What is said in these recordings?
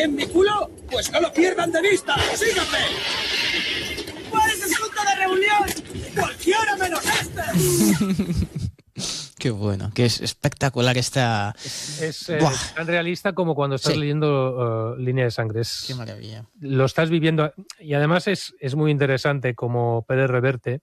en mi culo? Pues no lo pierdan de vista. ¡Síganme! ¿Cuál es el punto de reunión? ¡Cualquiera menos este! Qué bueno, que es espectacular esta... Es tan realista como cuando estás leyendo Línea de Sangre. Qué maravilla. Lo estás viviendo. Y además es muy interesante como Pérez Reverte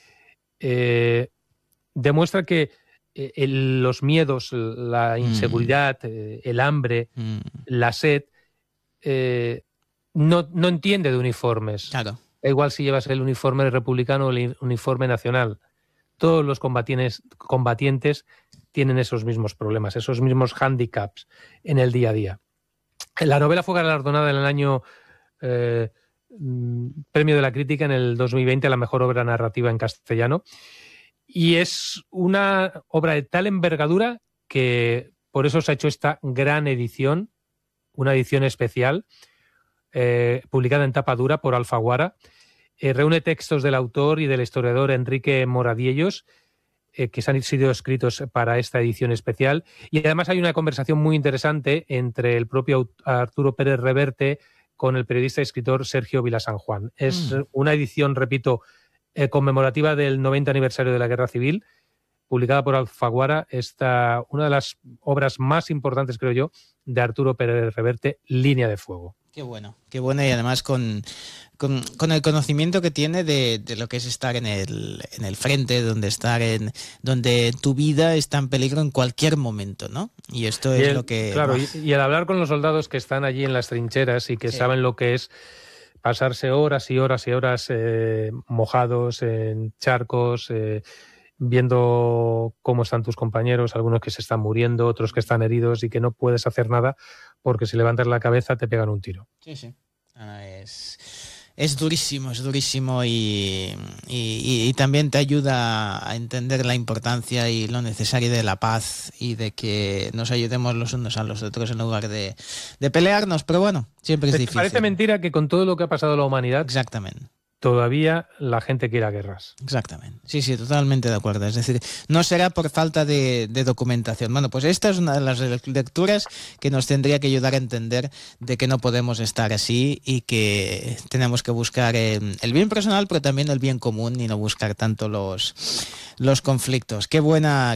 demuestra que los miedos, la inseguridad, el hambre, la sed, no entiende de uniformes. Claro. Da igual si llevas el uniforme republicano o el uniforme nacional. Todos los combatientes tienen esos mismos problemas, esos mismos hándicaps en el día a día. La novela fue galardonada en el año Premio de la Crítica en el 2020 a la mejor obra narrativa en castellano. Y es una obra de tal envergadura que por eso se ha hecho esta gran edición, una edición especial, publicada en tapa dura por Alfaguara. Reúne textos del autor y del historiador Enrique Moradiellos, que se han sido escritos para esta edición especial. Y además hay una conversación muy interesante entre el propio Arturo Pérez Reverte con el periodista y escritor Sergio Vilasanjuán. Es una edición, repito, conmemorativa del 90 aniversario de la Guerra Civil, publicada por Alfaguara, una de las obras más importantes, creo yo, de Arturo Pérez Reverte, Línea de Fuego. Qué bueno, y además con el conocimiento que tiene de lo que es estar en el frente, donde tu vida está en peligro en cualquier momento, ¿no? Y esto es lo que... Claro, y al hablar con los soldados que están allí en las trincheras y que saben lo que es pasarse horas y horas y horas mojados en charcos, viendo cómo están tus compañeros, algunos que se están muriendo, otros que están heridos y que no puedes hacer nada porque si levantas la cabeza te pegan un tiro. Sí. Es durísimo y también te ayuda a entender la importancia y lo necesario de la paz y de que nos ayudemos los unos a los otros en lugar de pelearnos, pero bueno, siempre es difícil. Parece mentira que con todo lo que ha pasado a la humanidad, exactamente, todavía la gente quiera guerras. Exactamente. Sí, totalmente de acuerdo. Es decir, no será por falta de documentación. Bueno, pues esta es una de las lecturas que nos tendría que ayudar a entender de que no podemos estar así y que tenemos que buscar el bien personal, pero también el bien común y no buscar tanto los conflictos. Qué buena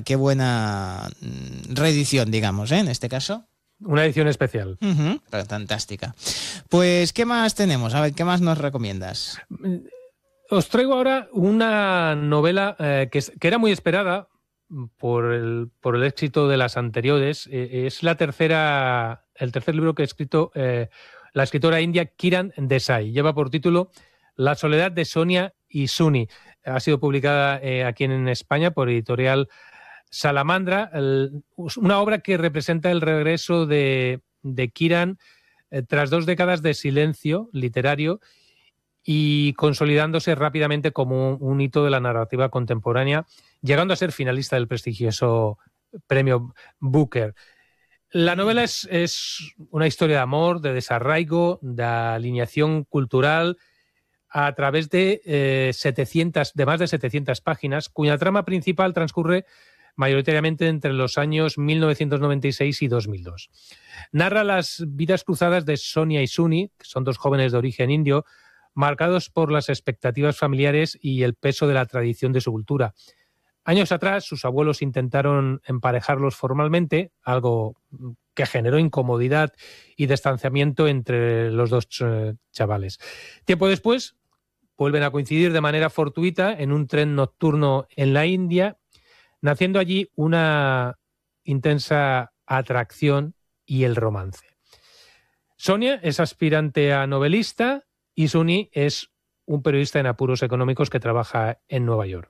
reedición, digamos, en este caso. Una edición especial. Fantástica. Pues, ¿qué más tenemos? A ver, ¿qué más nos recomiendas? Os traigo ahora una novela que era muy esperada por el éxito de las anteriores. Es el tercer libro que ha escrito la escritora india Kiran Desai. Lleva por título La soledad de Sonia y Suni. Ha sido publicada aquí en España por editorial Salamandra, una obra que representa el regreso de Kiran tras 2 décadas de silencio literario y consolidándose rápidamente como un hito de la narrativa contemporánea, llegando a ser finalista del prestigioso premio Booker. La novela es una historia de amor, de desarraigo, de alineación cultural a través de más de 700 páginas, cuya trama principal transcurre mayoritariamente entre los años 1996 y 2002. Narra las vidas cruzadas de Sonia y Suni, que son 2 jóvenes de origen indio, marcados por las expectativas familiares y el peso de la tradición de su cultura. Años atrás, sus abuelos intentaron emparejarlos formalmente, algo que generó incomodidad y distanciamiento entre los 2 chavales. Tiempo después, vuelven a coincidir de manera fortuita en un tren nocturno en la India, naciendo allí una intensa atracción y el romance. Sonia es aspirante a novelista y Suni es un periodista en apuros económicos que trabaja en Nueva York.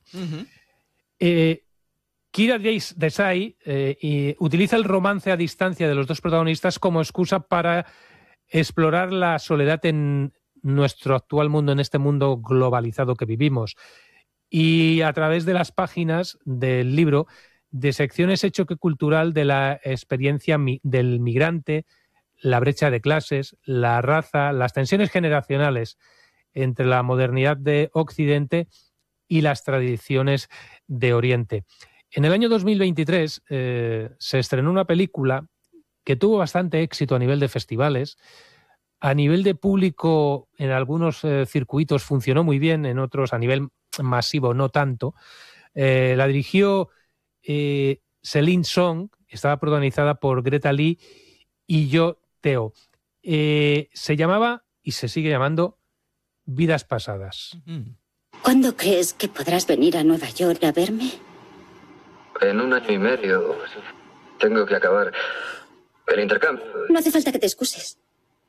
Kiran Desai utiliza el romance a distancia de los 2 protagonistas como excusa para explorar la soledad en nuestro actual mundo, en este mundo globalizado que vivimos. Y a través de las páginas del libro, de secciones de choque cultural de la experiencia del migrante, la brecha de clases, la raza, las tensiones generacionales entre la modernidad de Occidente y las tradiciones de Oriente. En el año 2023 se estrenó una película que tuvo bastante éxito a nivel de festivales, A nivel de público, en algunos circuitos funcionó muy bien, en otros a nivel masivo no tanto. La dirigió Celine Song, estaba protagonizada por Greta Lee y Yo Teo. Se llamaba, y se sigue llamando, Vidas Pasadas. ¿Cuándo crees que podrás venir a Nueva York a verme? En 1 año y medio. Tengo que acabar el intercambio. No hace falta que te excuses.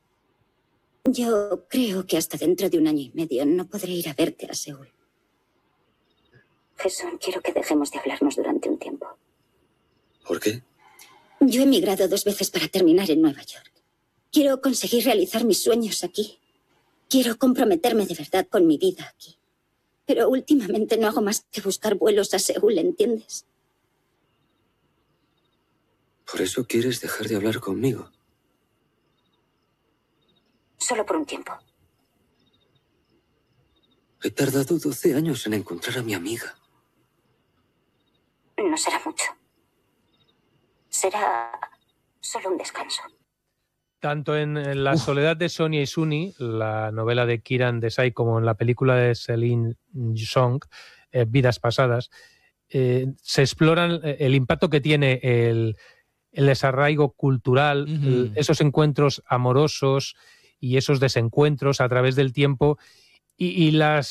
Yo creo que hasta dentro de 1 año y medio no podré ir a verte a Seúl. Jesús, quiero que dejemos de hablarnos durante un tiempo. ¿Por qué? Yo he emigrado 2 veces para terminar en Nueva York. Quiero conseguir realizar mis sueños aquí. Quiero comprometerme de verdad con mi vida aquí. Pero últimamente no hago más que buscar vuelos a Seúl, ¿entiendes? ¿Por eso quieres dejar de hablar conmigo? Solo por un tiempo. He tardado 12 años en encontrar a mi amiga. No será mucho. Será solo un descanso. Tanto en La soledad de Sonia y Suni, la novela de Kiran Desai, como en la película de Celine Song, Vidas Pasadas, se exploran el impacto que tiene el desarraigo cultural, esos encuentros amorosos y esos desencuentros a través del tiempo y las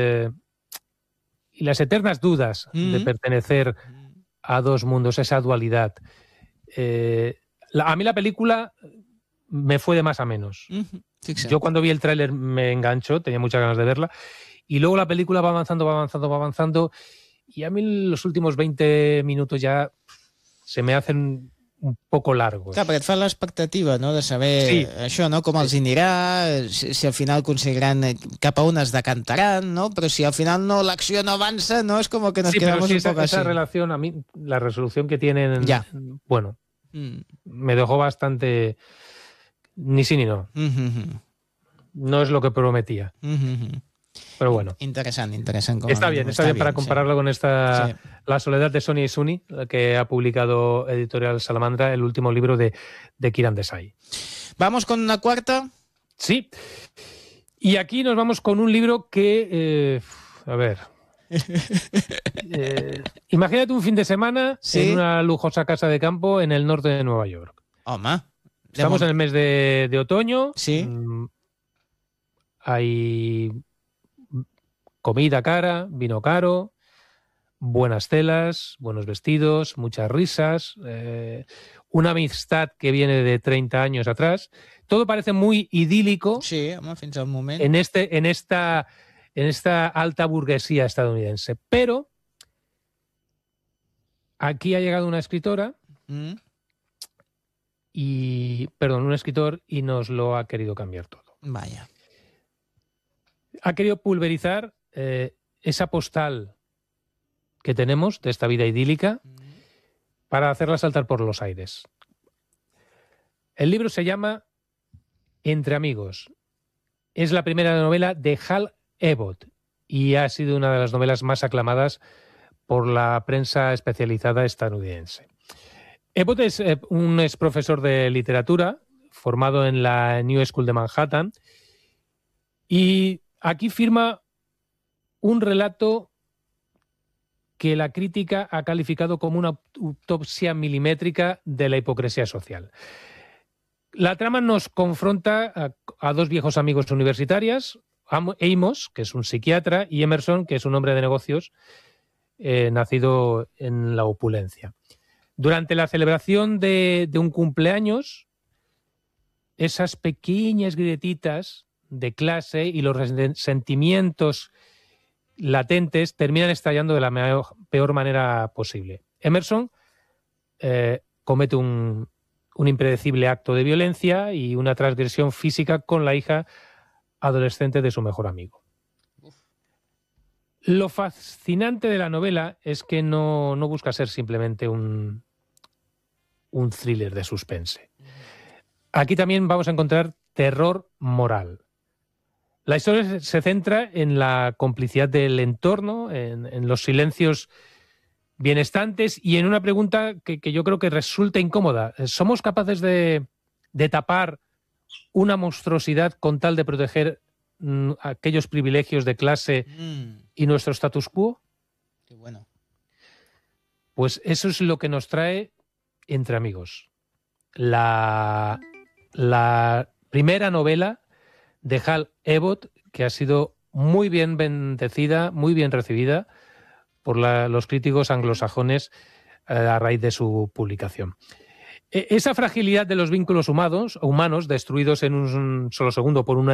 eternas dudas de pertenecer a 2 mundos, esa dualidad. A mí la película me fue de más a menos. Yo cuando vi el tráiler me enganchó, tenía muchas ganas de verla, y luego la película va avanzando, y a mí los últimos 20 minutos ya se me hacen un poco largos. Clar, perquè et fa l'expectativa, no?, de saber això, no?, com els anirà, si al final aconseguiran cap a on es decantaran, no? Però si al final no, l'acció no avança, no, es como que nos quedamos un poco así. Esa relación, a mí, la resolución que tienen, bueno, me dejó bastante ni sí ni no. No es lo que prometía. Pero bueno. Interesante. Está bien para compararlo con esta La soledad de Sonia y Suni, que ha publicado Editorial Salamandra, el último libro de Kiran Desai. ¿Vamos con una cuarta? Sí. Y aquí nos vamos con un libro que... a ver... imagínate un fin de semana en una lujosa casa de campo en el norte de Nueva York. Estamos en el mes de otoño. Sí. Hay comida cara, vino caro, buenas telas, buenos vestidos, muchas risas, una amistad que viene de 30 años atrás. Todo parece muy idílico. Sí, fins al moment. En esta alta burguesía estadounidense. Pero aquí ha llegado una escritora un escritor y nos lo ha querido cambiar todo. Vaya. Ha querido pulverizar esa postal que tenemos de esta vida idílica para hacerla saltar por los aires. El libro se llama Entre amigos. Es la primera novela de Hal Ebott y ha sido una de las novelas más aclamadas por la prensa especializada estadounidense. Ebott es un ex profesor de literatura formado en la New School de Manhattan y aquí firma un relato que la crítica ha calificado como una autopsia milimétrica de la hipocresía social. La trama nos confronta a 2 viejos amigos universitarios, Amos, que es un psiquiatra, y Emerson, que es un hombre de negocios nacido en la opulencia. Durante la celebración de un cumpleaños, esas pequeñas grietitas de clase y los resentimientos latentes terminan estallando de la peor manera posible. Emerson comete un impredecible acto de violencia y una transgresión física con la hija adolescente de su mejor amigo. Lo fascinante de la novela es que no busca ser simplemente un thriller de suspense. Aquí también vamos a encontrar terror moral. La historia se centra en la complicidad del entorno, en los silencios bienestantes y en una pregunta que yo creo que resulta incómoda. ¿Somos capaces de tapar una monstruosidad con tal de proteger aquellos privilegios de clase y nuestro status quo? Qué bueno. Pues eso es lo que nos trae Entre Amigos. La primera novela de Hal Elrod, que ha sido muy bien bendecida, muy bien recibida por los críticos anglosajones a raíz de su publicación. Esa fragilidad de los vínculos humanos destruidos en un solo segundo por una